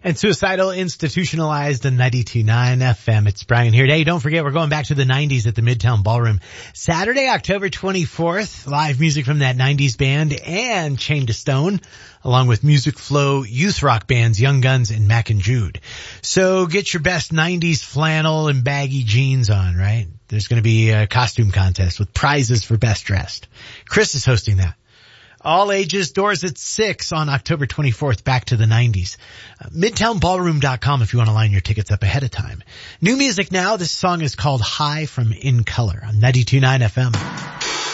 And Suicidal Institutionalized on 92.9 FM. It's Brian here. Hey, don't forget, we're going back to the 90s at the Midtown Ballroom. Saturday, October 24th, live music from that 90s band and Chained to Stone, along with Music Flow youth rock bands Young Guns and Mac and Jude. So get your best 90s flannel and baggy jeans on, right? There's going to be a costume contest with prizes for best dressed. Chris is hosting that. All ages, doors at 6 on October 24th, back to the 90s. MidtownBallroom.com if you want to line your tickets up ahead of time. New music now. This song is called High from In Color on 92.9 FM.